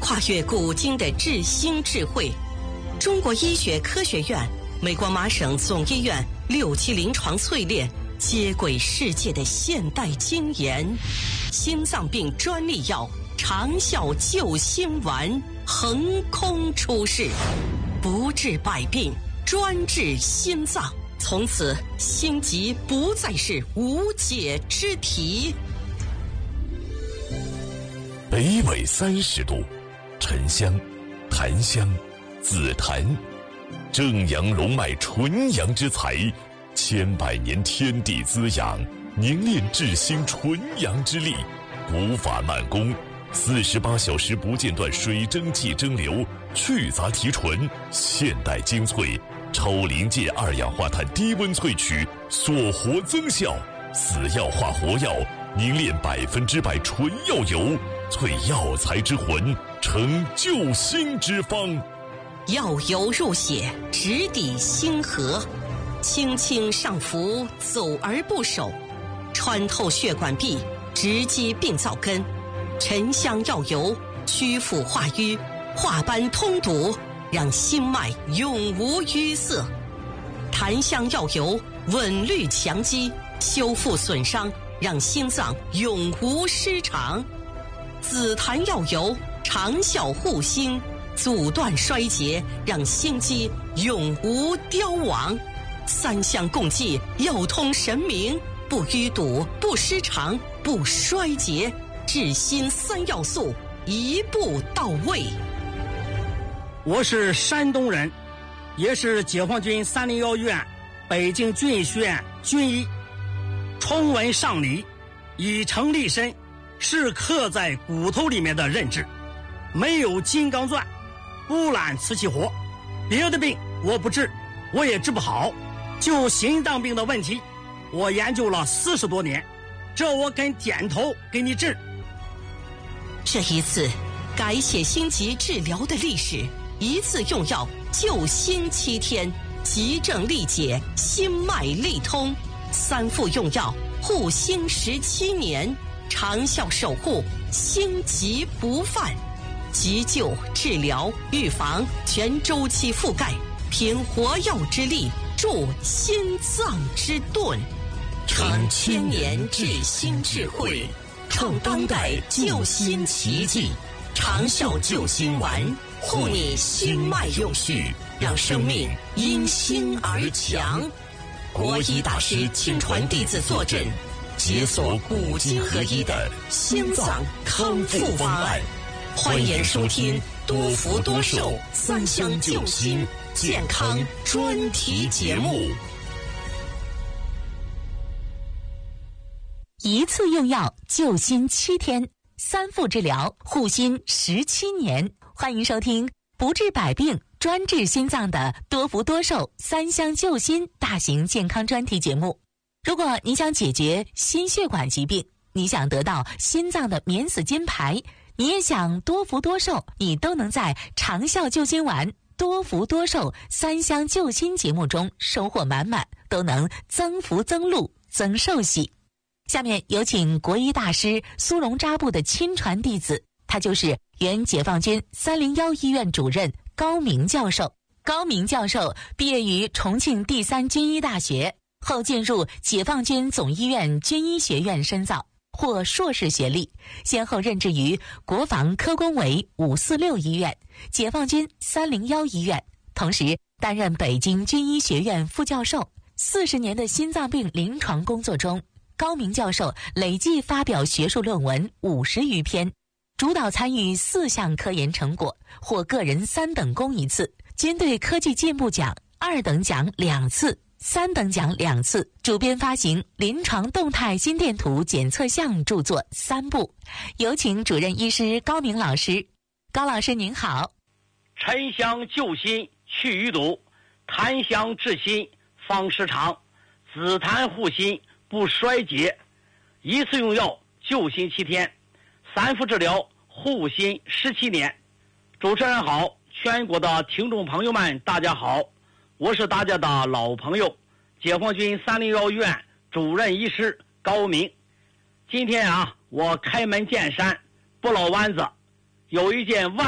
跨越古今的治新智慧，中国医学科学院、美国麻省总医院6期临床淬炼，接轨世界的现代经研，心脏病专利药长效救心丸横空出世，不治百病，专治心脏。从此，心疾不再是无解之题。 北纬30度，沉香、檀香、紫檀，正阳龙脉纯阳之材，千百年天地滋养，凝练治心纯阳之力，古法慢工，48小时不间断水蒸气蒸馏，去杂提纯，现代精粹，超临界二氧化碳低温萃取，锁活增效，死药化活药，凝练100%纯药油，萃药材之魂，成救心之方。 药油入血，直抵心河，轻轻上浮，走而不守，穿透血管壁，直击病灶根。沉香药油祛腐化瘀，化斑通堵，让心脉永无淤塞。檀香药油稳律强肌，修复损伤，让心脏永无失常。紫檀药油长效护心，阻断衰竭，让心肌永无凋亡。3相共济，药通神明，不淤堵，不失常，不衰竭，治心3要素一步到位。 我是山东人，也是解放军301医院北京军医学院军医。崇文尚理，以诚立身，是刻在骨头里面的认知。没有金刚钻，不揽瓷器活。别的病我不治，我也治不好。就心脏病的问题，我研究了40多年，这我肯点头给你治。 这一次改写心疾治疗的历史，一次用药救心7天，急症力解，心脉力通，3副用药护心17年，长效守护，心疾不犯。急救、治疗、预防全周期覆盖，凭活药之力助心脏之盾，传千年治心智慧，创当代救心奇迹。长效救心丸，护你心脉有序，让生命因心而强。国医大师亲传弟子坐镇，解锁古今合一的心脏康复方案。欢迎收听多福多寿3相救心健康专题节目。 一次用药救心7天，3副治疗护心17年。欢迎收听不治百病专治心脏的多福多寿3相救心大型健康专题节目。如果你想解决心血管疾病，你想得到心脏的免死金牌，你也想多福多寿，你都能在长效救心丸多福多寿3相救心节目中收获满满，都能增福增禄增寿喜。下面有请国医大师苏荣扎布的亲传弟子，他就是原解放军301医院主任高明教授。高明教授毕业于重庆第3军医大学，后进入解放军总医院军医学院深造，获硕士学历，先后任职于国防科工委546医院、解放军301医院，同时担任北京军医学院副教授。40年的心脏病临床工作中，高明教授累计发表学术论文50余篇，主导参与4项科研成果，获个人3等功1次，军队科技进步奖2等奖2次，3等奖2次，主编发行临床动态心电图检测项著作3部。有请主任医师高明老师。高老师您好。 沉香救心去淤堵，檀香治心方失常，紫檀护心不衰竭，一次用药救心7天，3副治疗护心17年。主持人好，全国的听众朋友们大家好，我是大家的老朋友，解放军301医院主任医师高明。今天我开门见山，不老弯子，有一件